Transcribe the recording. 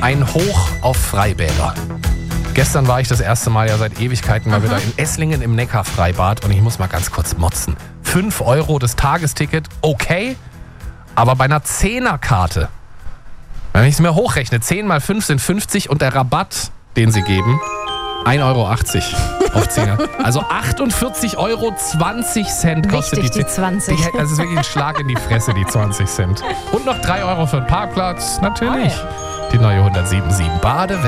Ein Hoch auf Freibäder. Gestern war ich das erste Mal ja seit Ewigkeiten mal wieder in Esslingen im Neckarfreibad und ich muss mal ganz kurz motzen. 5 € das Tagesticket, okay, aber bei einer 10er-Karte, wenn ich es mir hochrechne, 10 mal 5 sind 50 und der Rabatt, den sie geben, 1,80 € auf 10er. Also 48,20 € kostet Wichtig, die 20. Also es ist wirklich ein Schlag in die Fresse, die 20 Cent. Und noch 3 € für den Parkplatz, natürlich. Die neue 107.7 Bade.